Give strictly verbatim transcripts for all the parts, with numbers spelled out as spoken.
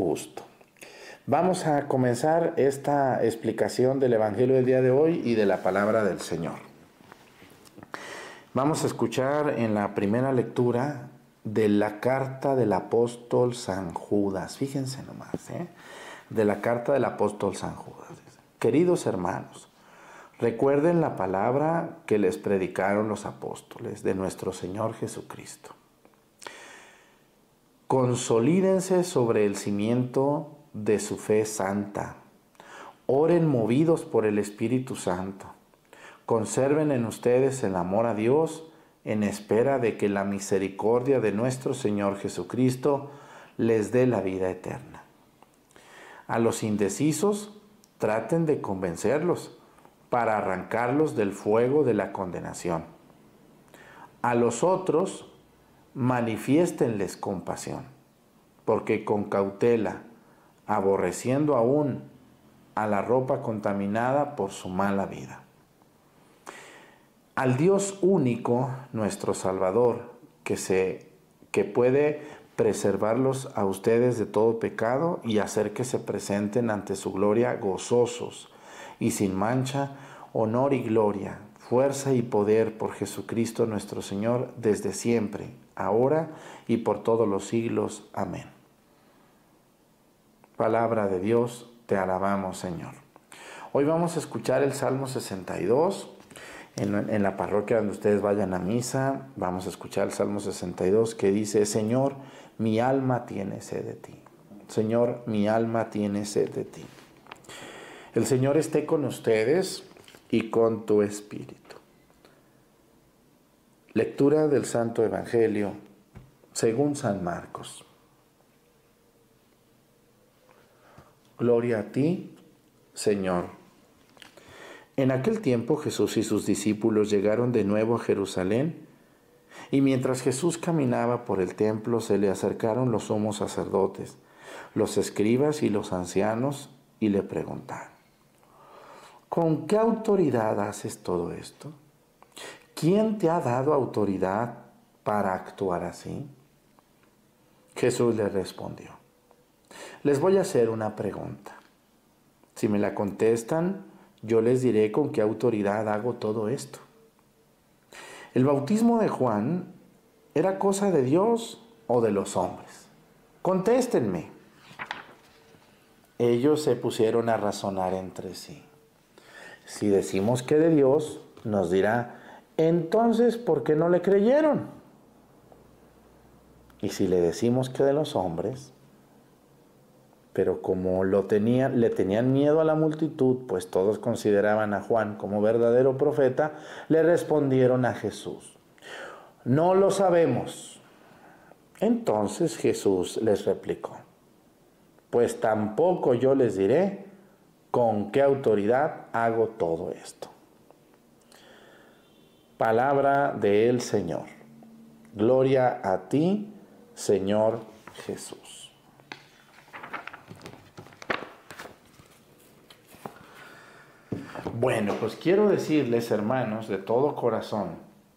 gusto. Vamos a comenzar esta explicación del Evangelio del día de hoy y de la palabra del Señor. Vamos a escuchar en la primera lectura de la carta del apóstol San Judas. Fíjense nomás, ¿eh? De la carta del apóstol San Judas. Queridos hermanos, recuerden la palabra que les predicaron los apóstoles de nuestro Señor Jesucristo. Consolídense sobre el cimiento de su fe santa. Oren movidos por el Espíritu Santo. Conserven en ustedes el amor a Dios en espera de que la misericordia de nuestro Señor Jesucristo les dé la vida eterna. A los indecisos, traten de convencerlos para arrancarlos del fuego de la condenación. A los otros, manifiéstenles compasión, porque con cautela, aborreciendo aún a la ropa contaminada por su mala vida. Al Dios único, nuestro Salvador, que, se, que puede preservarlos a ustedes de todo pecado y hacer que se presenten ante su gloria gozosos y sin mancha, honor y gloria, fuerza y poder por Jesucristo nuestro Señor, desde siempre, ahora y por todos los siglos. Amén. Palabra de Dios, te alabamos, Señor. Hoy vamos a escuchar el Salmo sesenta y dos. En, en la parroquia donde ustedes vayan a misa, vamos a escuchar el Salmo sesenta y dos que dice: Señor, mi alma tiene sed de ti. Señor, mi alma tiene sed de ti. El Señor esté con ustedes y con tu espíritu. Lectura del Santo Evangelio según San Marcos. Gloria a ti, Señor. En aquel tiempo Jesús y sus discípulos llegaron de nuevo a Jerusalén, y mientras Jesús caminaba por el templo se le acercaron los sumos sacerdotes, los escribas y los ancianos, y le preguntaron: ¿con qué autoridad haces todo esto? ¿Quién te ha dado autoridad para actuar así? Jesús les respondió: les voy a hacer una pregunta. Si me la contestan, yo les diré con qué autoridad hago todo esto. ¿El bautismo de Juan era cosa de Dios o de los hombres? Contéstenme. Ellos se pusieron a razonar entre sí. Si decimos que de Dios, nos dirá: entonces, ¿por qué no le creyeron? Y si le decimos que de los hombres, pero como lo tenían, le tenían miedo a la multitud, pues todos consideraban a Juan como verdadero profeta, le respondieron a Jesús: no lo sabemos. Entonces Jesús les replicó: pues tampoco yo les diré con qué autoridad hago todo esto. Palabra del Señor. Gloria a ti, Señor Jesús. Bueno, pues quiero decirles, hermanos, de todo corazón,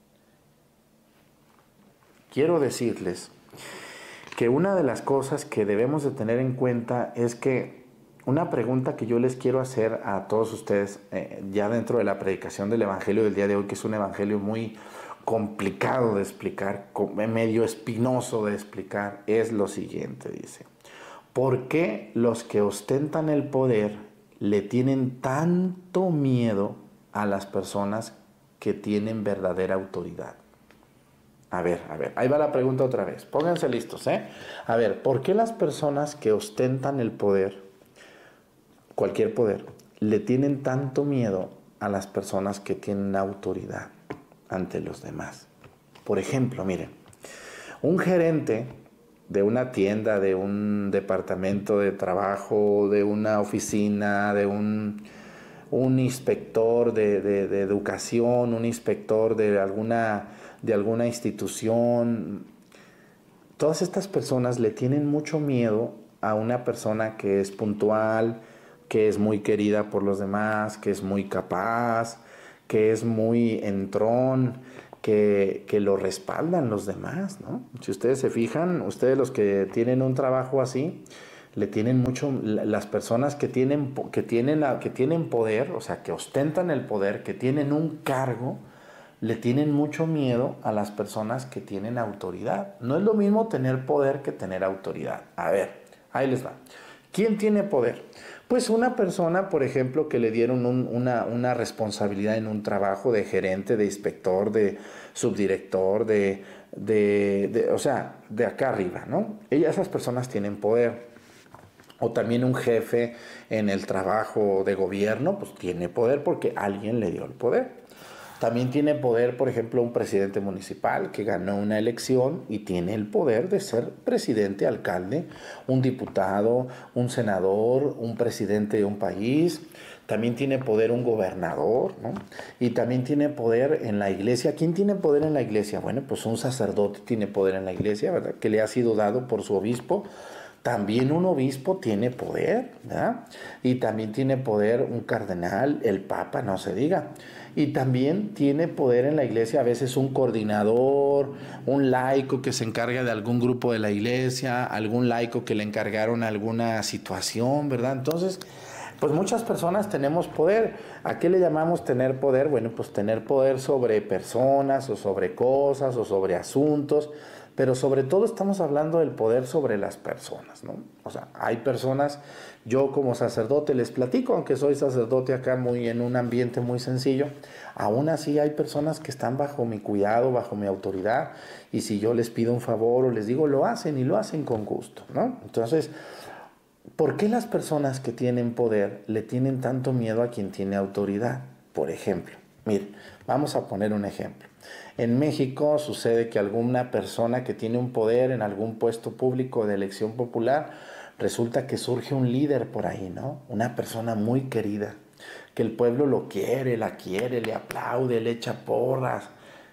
quiero decirles que una de las cosas que debemos de tener en cuenta es que una pregunta que yo les quiero hacer a todos ustedes, eh, ya dentro de la predicación del Evangelio del día de hoy, que es un Evangelio muy complicado de explicar, medio espinoso de explicar, es lo siguiente, dice: ¿por qué los que ostentan el poder le tienen tanto miedo a las personas que tienen verdadera autoridad? A ver, a ver, ahí va la pregunta otra vez. Pónganse listos, ¿eh? A ver, ¿por qué las personas que ostentan el poder, cualquier poder, le tienen tanto miedo a las personas que tienen autoridad ante los demás? Por ejemplo, miren, un gerente de una tienda, de un departamento de trabajo, de una oficina, de un, un inspector de, de, de educación, un inspector de alguna, de alguna institución. Todas estas personas le tienen mucho miedo a una persona que es puntual, que es muy querida por los demás, que es muy capaz, que es muy entrón, que, que lo respaldan los demás, ¿no? Si ustedes se fijan, ustedes los que tienen un trabajo así, le tienen mucho, las personas que tienen, que tienen, que tienen poder, o sea, que ostentan el poder, que tienen un cargo, le tienen mucho miedo a las personas que tienen autoridad. No es lo mismo tener poder que tener autoridad. A ver, ahí les va. ¿Quién tiene poder? Pues una persona, por ejemplo, que le dieron un, una, una responsabilidad en un trabajo de gerente, de inspector, de subdirector, de, de, de, o sea, de acá arriba, ¿no? Ellas, esas personas tienen poder. O también un jefe en el trabajo de gobierno, pues tiene poder porque alguien le dio el poder. También tiene poder, por ejemplo, un presidente municipal que ganó una elección y tiene el poder de ser presidente, alcalde, un diputado, un senador, un presidente de un país. También tiene poder un gobernador, ¿no? Y también tiene poder en la iglesia. ¿Quién tiene poder en la iglesia? Bueno, pues un sacerdote tiene poder en la iglesia, ¿verdad? Que le ha sido dado por su obispo. También un obispo tiene poder, ¿verdad? Y también tiene poder un cardenal, el papa, no se diga. Y también tiene poder en la iglesia a veces un coordinador, un laico que se encarga de algún grupo de la iglesia, algún laico que le encargaron alguna situación, ¿verdad? Entonces, pues muchas personas tenemos poder. ¿A qué le llamamos tener poder? Bueno, pues tener poder sobre personas o sobre cosas o sobre asuntos. Pero sobre todo estamos hablando del poder sobre las personas, ¿no? O sea, hay personas, yo como sacerdote les platico, aunque soy sacerdote acá muy en un ambiente muy sencillo, aún así hay personas que están bajo mi cuidado, bajo mi autoridad, y si yo les pido un favor o les digo, lo hacen y lo hacen con gusto, ¿no? Entonces, ¿por qué las personas que tienen poder le tienen tanto miedo a quien tiene autoridad? Por ejemplo, miren, vamos a poner un ejemplo. En México sucede que alguna persona que tiene un poder en algún puesto público de elección popular, resulta que surge un líder por ahí, ¿no? Una persona muy querida, que el pueblo lo quiere, la quiere, le aplaude, le echa porras.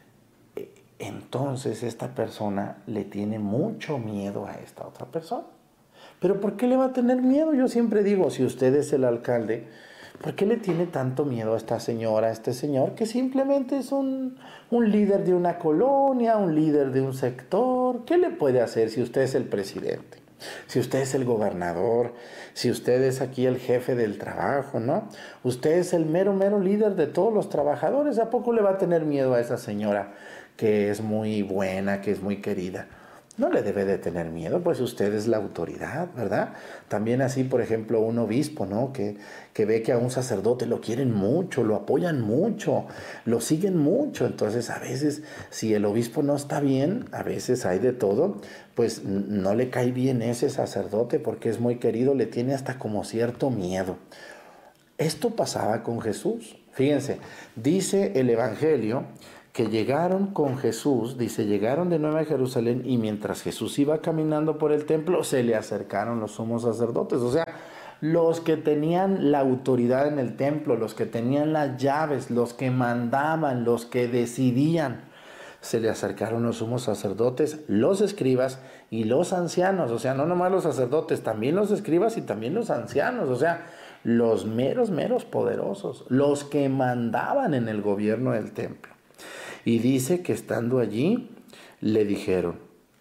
Entonces esta persona le tiene mucho miedo a esta otra persona. ¿Pero por qué le va a tener miedo? Yo siempre digo, si usted es el alcalde, ¿por qué le tiene tanto miedo a esta señora, a este señor, que simplemente es un, un líder de una colonia, un líder de un sector? ¿Qué le puede hacer si usted es el presidente? Si usted es el gobernador, si usted es aquí el jefe del trabajo, ¿no? Usted es el mero, mero líder de todos los trabajadores. ¿A poco le va a tener miedo a esa señora que es muy buena, que es muy querida? No le debe de tener miedo, pues usted es la autoridad, ¿verdad? También así, por ejemplo, un obispo, ¿no? Que, que ve que a un sacerdote lo quieren mucho, lo apoyan mucho, lo siguen mucho. Entonces, a veces, si el obispo no está bien, a veces hay de todo, pues no le cae bien ese sacerdote porque es muy querido, le tiene hasta como cierto miedo. Esto pasaba con Jesús. Fíjense, dice el Evangelio que llegaron con Jesús, dice, llegaron de nuevo a Jerusalén y mientras Jesús iba caminando por el templo, se le acercaron los sumos sacerdotes, o sea, los que tenían la autoridad en el templo, los que tenían las llaves, los que mandaban, los que decidían. Se le acercaron los sumos sacerdotes, los escribas y los ancianos, o sea, no nomás los sacerdotes, también los escribas y también los ancianos, o sea, los meros, meros poderosos, los que mandaban en el gobierno del templo. Y dice que estando allí, le dijeron,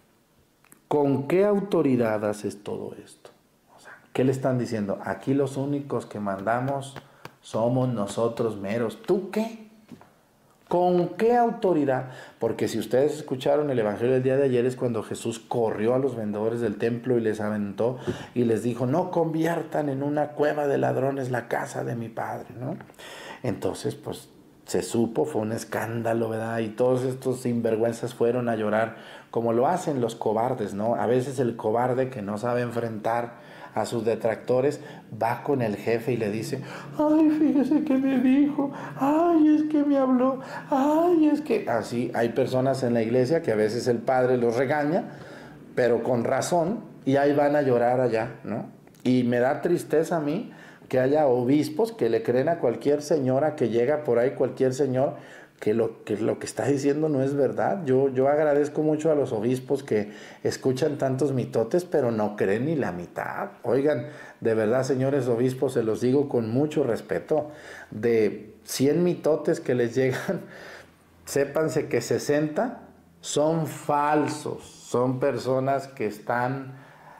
¿con qué autoridad haces todo esto? O sea, ¿qué le están diciendo? Aquí los únicos que mandamos somos nosotros meros. ¿Tú qué? ¿Con qué autoridad? Porque si ustedes escucharon el evangelio del día de ayer es cuando Jesús corrió a los vendedores del templo y les aventó y les dijo, no conviertan en una cueva de ladrones la casa de mi padre, ¿no? Entonces, pues, se supo, fue un escándalo, ¿verdad? Y todos estos sinvergüenzas fueron a llorar, como lo hacen los cobardes, ¿no? A veces el cobarde que no sabe enfrentar a sus detractores va con el jefe y le dice, ay, fíjese que me dijo, ay, es que me habló, ay, es que... Así hay personas en la iglesia que a veces el padre los regaña, pero con razón, y ahí van a llorar allá, ¿no? Y me da tristeza a mí que haya obispos que le creen a cualquier señora que llega por ahí, cualquier señor, que lo que, lo que está diciendo no es verdad. Yo, yo agradezco mucho a los obispos que escuchan tantos mitotes, pero no creen ni la mitad. Oigan, de verdad, señores obispos, se los digo con mucho respeto, de cien mitotes que les llegan, sépanse que sesenta son falsos, son personas que están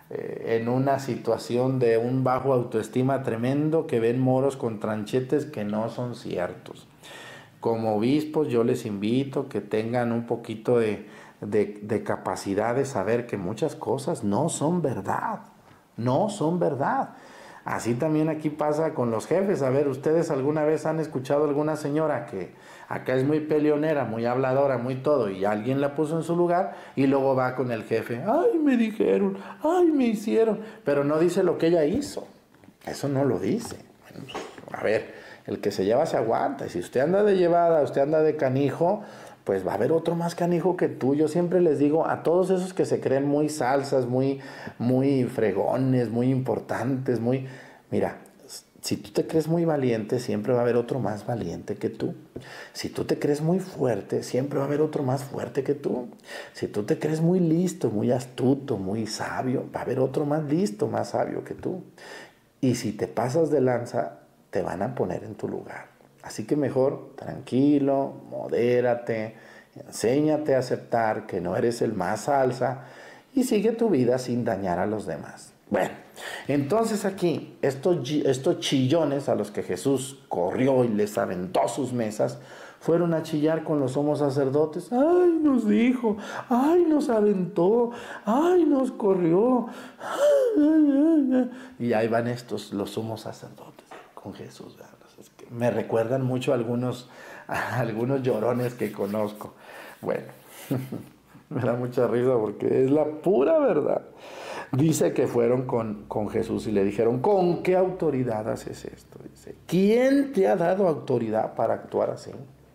eh, en una situación de un bajo autoestima tremendo, que ven moros con tranchetes que no son ciertos. Como obispos yo les invito que tengan un poquito de, de, de capacidad de saber que muchas cosas no son verdad, no son verdad. Así también aquí pasa con los jefes. A ver, ¿ustedes alguna vez han escuchado alguna señora que acá es muy peleonera, muy habladora, muy todo, y alguien la puso en su lugar y luego va con el jefe? Ay, me dijeron, ay, me hicieron, pero no dice lo que ella hizo. Eso no lo dice. Bueno, a ver, el que se lleva se aguanta. Y si usted anda de llevada, usted anda de canijo, pues va a haber otro más canijo que tú. Yo siempre les digo a todos esos que se creen muy salsas, muy, muy fregones, muy importantes, muy... Mira, si tú te crees muy valiente, siempre va a haber otro más valiente que tú. Si tú te crees muy fuerte, siempre va a haber otro más fuerte que tú. Si tú te crees muy listo, muy astuto, muy sabio, va a haber otro más listo, más sabio que tú. Y si te pasas de lanza, te van a poner en tu lugar. Así que mejor, tranquilo, modérate, enséñate a aceptar que no eres el más salsa y sigue tu vida sin dañar a los demás. Bueno, entonces aquí, estos, estos chillones a los que Jesús corrió y les aventó sus mesas, fueron a chillar con los sumos sacerdotes. ¡Ay, nos dijo! ¡Ay, nos aventó! ¡Ay, nos corrió! ¡Ay, ay, ay! Y ahí van estos, los sumos sacerdotes, con Jesús. Es que me recuerdan mucho a algunos, a algunos llorones que conozco. Bueno, me da mucha risa porque es la pura verdad. Dice que fueron con, con Jesús y le dijeron, ¿con qué autoridad haces esto? Dice, ¿quién te ha dado autoridad para actuar así?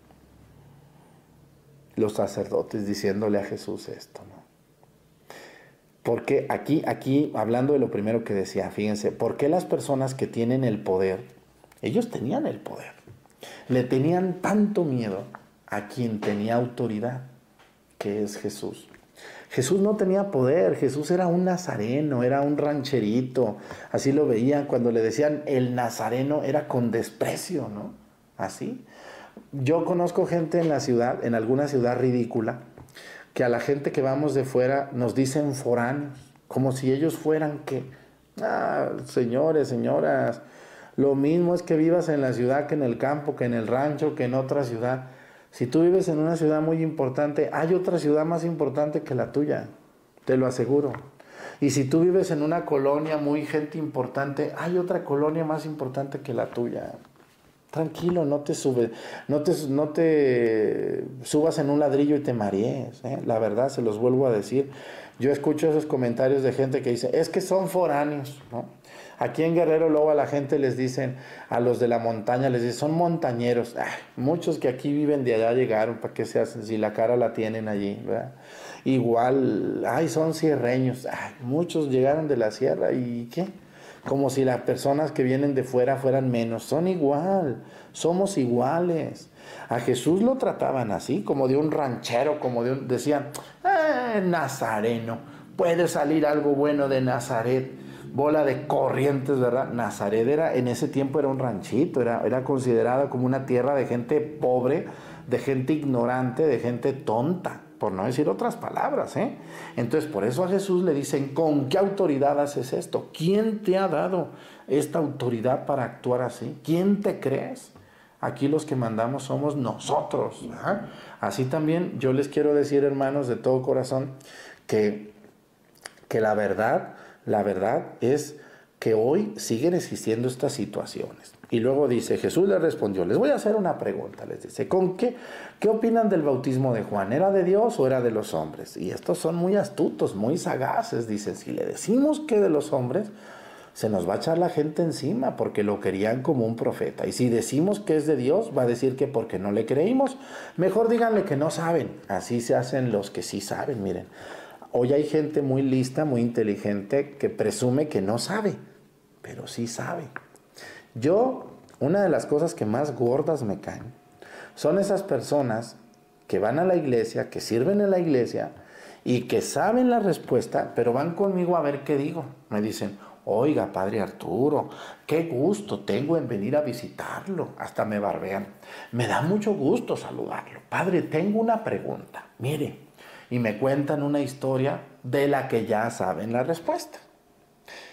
Los sacerdotes diciéndole a Jesús esto, ¿no? Porque aquí, aquí, hablando de lo primero que decía, fíjense, ¿por qué las personas que tienen el poder, ellos tenían el poder, le tenían tanto miedo a quien tenía autoridad, que es Jesús? Jesús no tenía poder, Jesús era un nazareno, era un rancherito, así lo veían. Cuando le decían el nazareno era con desprecio, ¿no? Así. Yo conozco gente en la ciudad, en alguna ciudad ridícula, que a la gente que vamos de fuera nos dicen foráneos, como si ellos fueran que, ah, señores, señoras, lo mismo es que vivas en la ciudad que en el campo, que en el rancho, que en otra ciudad. Si tú vives en una ciudad muy importante, hay otra ciudad más importante que la tuya, te lo aseguro. Y si tú vives en una colonia muy gente importante, hay otra colonia más importante que la tuya. Tranquilo, no te sube, no te, no te subas en un ladrillo y te marees, ¿eh? La verdad, se los vuelvo a decir. Yo escucho esos comentarios de gente que dice, es que son foráneos, ¿no? Aquí en Guerrero luego a la gente les dicen, a los de la montaña les dicen, son montañeros. Ay, muchos que aquí viven de allá llegaron, ¿para qué se hacen? Si la cara la tienen allí, ¿verdad? Igual, ay, son sierreños. Ay, muchos llegaron de la sierra, ¿y qué? Como si las personas que vienen de fuera fueran menos. Son igual, somos iguales. A Jesús lo trataban así, como de un ranchero, como de un, decían, eh, nazareno, puede salir algo bueno de Nazaret. Bola de corrientes, ¿verdad? Nazaret era, en ese tiempo era un ranchito, era, era considerada como una tierra de gente pobre, de gente ignorante, de gente tonta, por no decir otras palabras, ¿eh? Entonces, por eso a Jesús le dicen, ¿con qué autoridad haces esto? ¿Quién te ha dado esta autoridad para actuar así? ¿Quién te crees? Aquí los que mandamos somos nosotros, ¿verdad? Así también yo les quiero decir, hermanos, de todo corazón, que, que la verdad... La verdad es que hoy siguen existiendo estas situaciones. Y luego dice, Jesús les respondió, les voy a hacer una pregunta, les dice, ¿con qué, qué opinan del bautismo de Juan? ¿Era de Dios o era de los hombres? Y estos son muy astutos, muy sagaces, dicen, si le decimos que de los hombres, se nos va a echar la gente encima porque lo querían como un profeta. Y si decimos que es de Dios, va a decir que porque no le creímos. Mejor díganle que no saben. Así se hacen los que sí saben, miren. Hoy hay gente muy lista, muy inteligente, que presume que no sabe, pero sí sabe. Yo, una de las cosas que más gordas me caen, son esas personas que van a la iglesia, que sirven en la iglesia, y que saben la respuesta, pero van conmigo a ver qué digo. Me dicen, oiga, padre Arturo, qué gusto tengo en venir a visitarlo. Hasta me barbean. Me da mucho gusto saludarlo. Padre, tengo una pregunta. Mire, y me cuentan una historia de la que ya saben la respuesta.